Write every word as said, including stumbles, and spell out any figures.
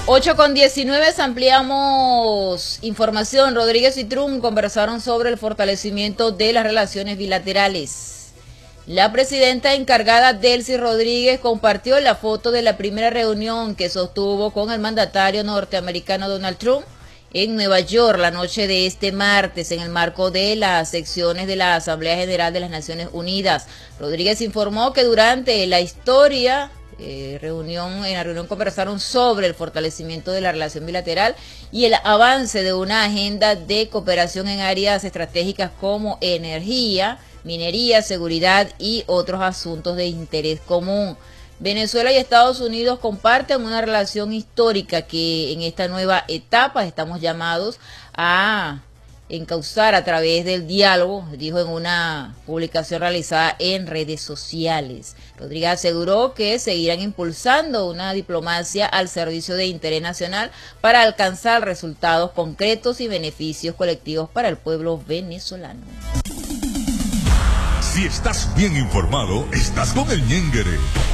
ocho con diecinueve, ampliamos información. Rodríguez y Trump conversaron sobre el fortalecimiento de las relaciones bilaterales. La presidenta encargada, Delcy Rodríguez, compartió la foto de la primera reunión que sostuvo con el mandatario norteamericano Donald Trump en Nueva York la noche de este martes en el marco de las secciones de la Asamblea General de las Naciones Unidas. Rodríguez informó que durante la historia Eh, reunión, en la reunión conversaron sobre el fortalecimiento de la relación bilateral y el avance de una agenda de cooperación en áreas estratégicas como energía, minería, seguridad y otros asuntos de interés común. Venezuela y Estados Unidos comparten una relación histórica que en esta nueva etapa estamos llamados a encauzar a través del diálogo, dijo en una publicación realizada en redes sociales. Rodríguez aseguró que seguirán impulsando una diplomacia al servicio de interés nacional para alcanzar resultados concretos y beneficios colectivos para el pueblo venezolano. Si estás bien informado, estás con el Ñenguere.